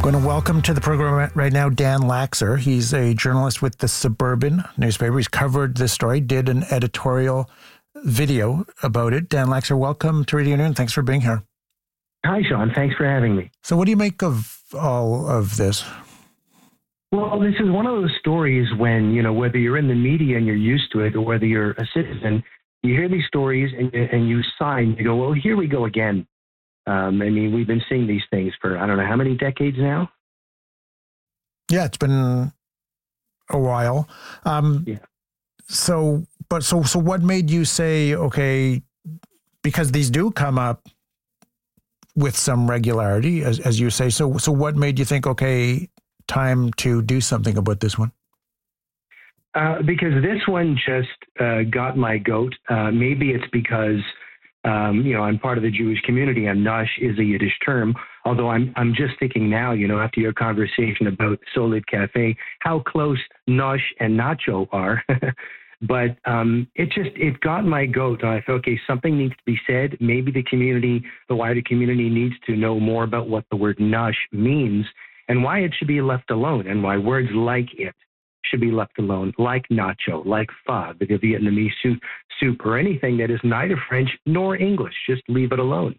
Going to welcome to the program right now Dan Laxer. He's a journalist with the Suburban newspaper. He's covered this story, did an editorial video about it. Dan Laxer, welcome to Radio Noon. Thanks for being here. Hi, Sean. Thanks for having me. So what do you make of all of this? Well, this is one of those stories when, whether you're in the media and you're used to it or whether you're a citizen, you hear these stories and you sigh and you go, well, here we go again. We've been seeing these things for, I don't know, how many decades now? Yeah, it's been a while. Yeah. So what made you say, okay, because these do come up with some regularity, as you say. So what made you think, okay, time to do something about this one? Because this one just got my goat. Maybe it's because I'm part of the Jewish community, and Nosh is a Yiddish term. Although I'm just thinking now, after your conversation about Solid Cafe, how close Nosh and Nacho are. But it got my goat. And I thought, okay, something needs to be said. Maybe the wider community needs to know more about what the word Nosh means and why it should be left alone, and why words like it should be left alone, like nacho, like pho, the Vietnamese soup, or anything that is neither French nor English. Just leave it alone.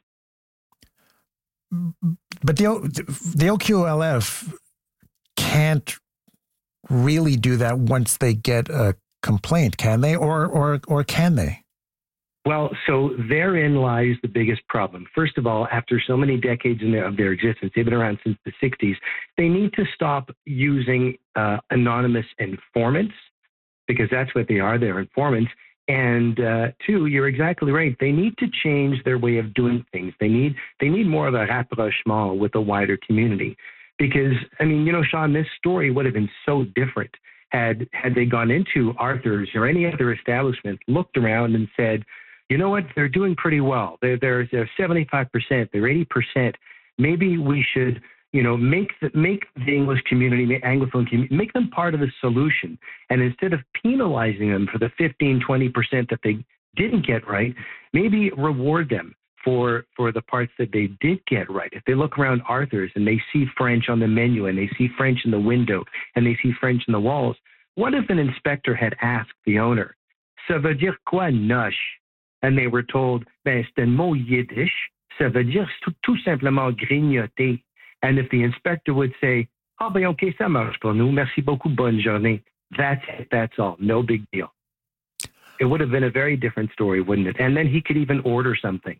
But the OQLF can't really do that once they get a complaint, can they? Or can they? Well, so therein lies the biggest problem. First of all, after so many decades of their existence, they've been around since the 60s, they need to stop using anonymous informants, because that's what they are. They're informants. And two, you're exactly right. They need to change their way of doing things. They need more of a rapprochement with the wider community. Because, Sean, this story would have been so different had they gone into Arthur's or any other establishment, looked around and said, you know what, they're doing pretty well. They're 75%, they're 80%. Maybe we should, make the English community, the Anglophone community, make them part of the solution. And instead of penalizing them for the 15, 20% that they didn't get right, maybe reward them for the parts that they did get right. If they look around Arthur's and they see French on the menu and they see French in the window and they see French in the walls, what if an inspector had asked the owner, ça veut dire quoi, noche? And they were told, c'est un mot Yiddish, ça veut dire tout simplement grignoter. And if the inspector would say, ok, ça marche pour nous, merci beaucoup, bonne journée. That's it, that's all, no big deal. It would have been a very different story, wouldn't it? And then he could even order something.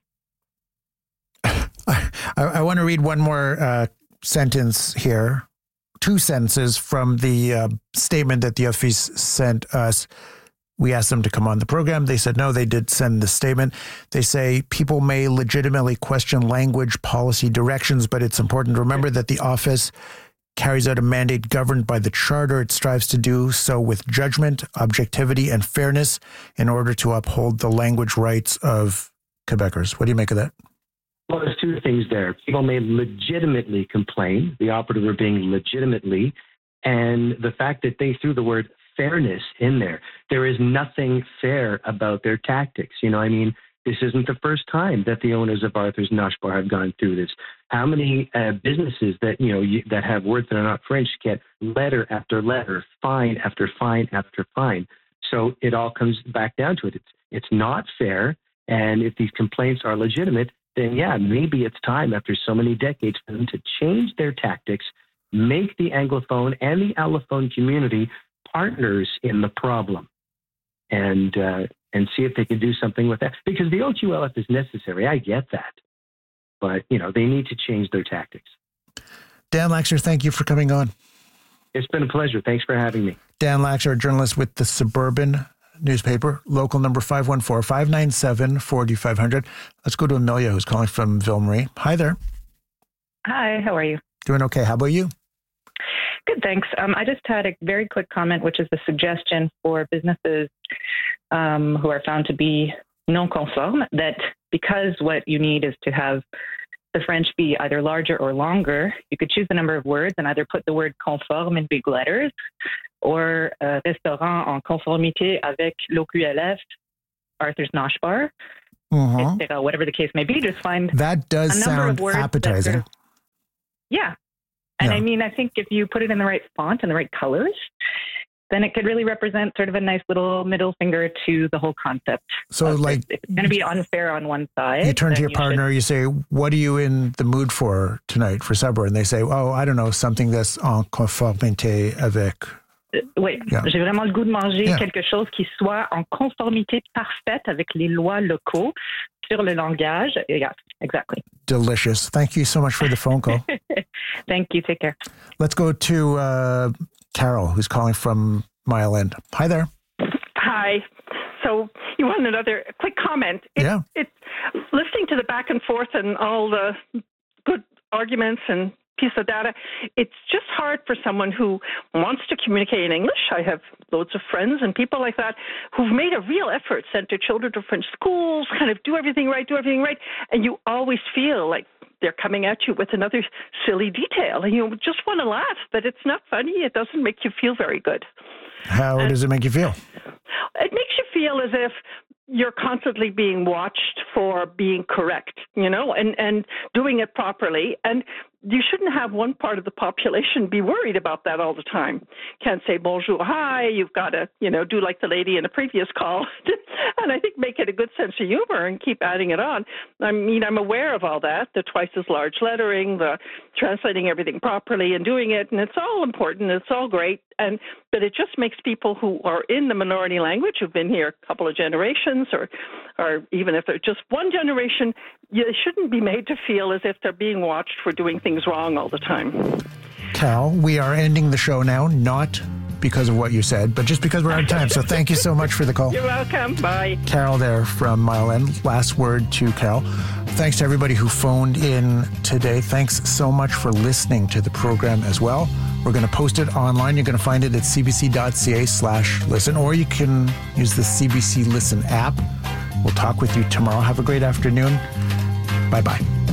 I want to read one more sentence here, two sentences from the statement that the office sent us. We asked them to come on the program. They said no, they did send the statement. They say people may legitimately question language policy directions, but it's important to remember that the office carries out a mandate governed by the charter. It strives to do so with judgment, objectivity, and fairness in order to uphold the language rights of Quebecers. What do you make of that? Well, there's two things there. People may legitimately complain, the operative word being legitimately, and the fact that they threw the word fairness in there. There is nothing fair about their tactics. This isn't the first time that the owners of Arthur's Nosh Bar have gone through this. How many businesses that, that have words that are not French get letter after letter, fine after fine after fine. So it all comes back down to it. It's not fair. And if these complaints are legitimate, then yeah, maybe it's time after so many decades for them to change their tactics, make the Anglophone and the Allophone community partners in the problem, and see if they can do something with that. Because the OQLF is necessary. I get that. But, they need to change their tactics. Dan Laxer, thank you for coming on. It's been a pleasure. Thanks for having me. Dan Laxer, a journalist with the Suburban newspaper, local number 514-597-4500. Let's go to Amelia, who's calling from Ville Marie. Hi there. Hi, how are you? Doing okay. How about you? Good, thanks. I just had a very quick comment, which is a suggestion for businesses who are found to be non-conforme, that because what you need is to have the French be either larger or longer, you could choose the number of words and either put the word conforme in big letters or restaurant en conformité avec l'OQLF, Arthur's Nosh Bar, whatever the case may be. Just find that does a number sound of words appetizing. Yeah. And Yeah. I mean, I think if you put it in the right font and the right colors, then it could really represent sort of a nice little middle finger to the whole concept. So like, If it's going to be unfair on one side. you turn to then your partner, you say, what are you in the mood for tonight for supper? And they say, oh, I don't know, something that's en conformité avec. Oui, Yeah. j'ai vraiment le goût de manger Yeah. quelque chose qui soit en conformité parfaite avec les lois locaux sur le langage. Yeah, exactly. Delicious. Thank you so much for the phone call. Thank you. Take care. Let's go to Carol, who's calling from Mile End. Hi there. Hi. So you want another quick comment? Yeah. It's listening to the back and forth and all the good arguments and piece of data. It's just hard for someone who wants to communicate in English. I have loads of friends and people like that who've made a real effort, sent their children to French schools, kind of do everything right. And you always feel like they're coming at you with another silly detail. And you just want to laugh, but it's not funny. It doesn't make you feel very good. How does it make you feel? It makes you feel as if you're constantly being watched for being correct, and doing it properly. And you shouldn't have one part of the population be worried about that all the time. Can't say bonjour, hi. You've got to, do like the lady in the previous call. And I think make it a good sense of humor and keep adding it on. I mean, I'm aware of all that, the twice as large lettering, the translating everything properly and doing it. And it's all important. It's all great. But it just makes people who are in the minority language, who've been here a couple of generations, or even if they're just one generation, they shouldn't be made to feel as if they're being watched for doing things wrong all the time. Cal, we are ending the show now, not because of what you said, but just because we're out of time. So thank you so much for the call. You're welcome. Bye. Carol there from Mile End. Last word to Carol. Thanks to everybody who phoned in today. Thanks so much for listening to the program as well. We're going to post it online. You're going to find it at cbc.ca/listen, or you can use the CBC Listen app. We'll talk with you tomorrow. Have a great afternoon. Bye-bye.